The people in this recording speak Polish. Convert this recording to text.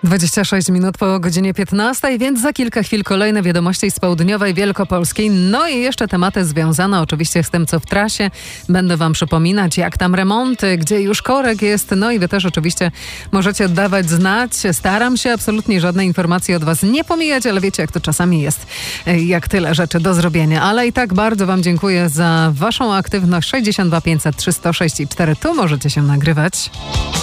26 minut po godzinie 15, więc za kilka chwil kolejne wiadomości z południowej Wielkopolski. No i jeszcze tematy związane oczywiście z tym, co w trasie. Będę wam przypominać, jak tam remonty, gdzie już korek jest. No i wy też oczywiście możecie dawać znać. Staram się absolutnie żadnej informacji od was nie pomijać, ale wiecie, jak to czasami jest, jak tyle rzeczy do zrobienia. Ale i tak bardzo wam dziękuję za waszą aktywność. 62 500 306 i 4. Tu możecie się nagrywać.